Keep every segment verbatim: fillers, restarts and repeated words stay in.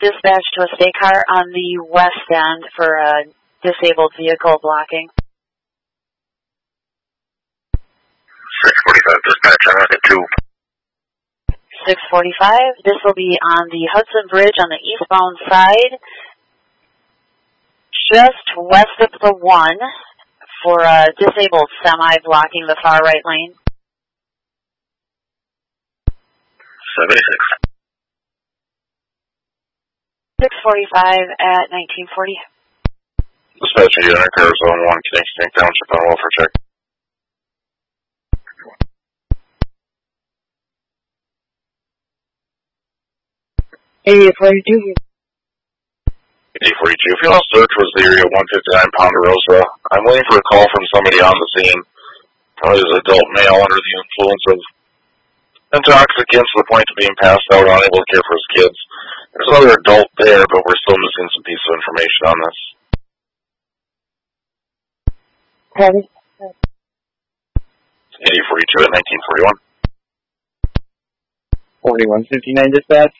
dispatch to a state car on the west end for a disabled vehicle blocking. six forty-five dispatch on Rocket two. six forty-five, this will be on the Hudson Bridge on the eastbound side, just west of the one for a disabled semi blocking the far right lane. seventy-six. six forty-five at nineteen forty. Dispatch unit, car zone one, Kingston Township on welfare check. eighty forty-two. eighty forty-two. Fuel search was the area one fifty-nine Ponderosa. I'm waiting for a call from somebody on the scene. Probably an adult male under the influence of intoxicants to the point of being passed out, unable to care for his kids. There's another adult there, but we're still missing some piece of information on this. Heavy. eighty forty-two at nineteen forty-one. forty-one fifty-nine dispatch.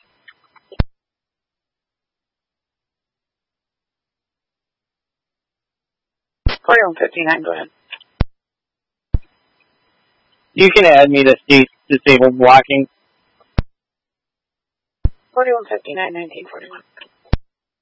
forty-one fifty-nine, go ahead. You can add me to state disabled blocking. forty-one fifty-nine, nineteen forty-one.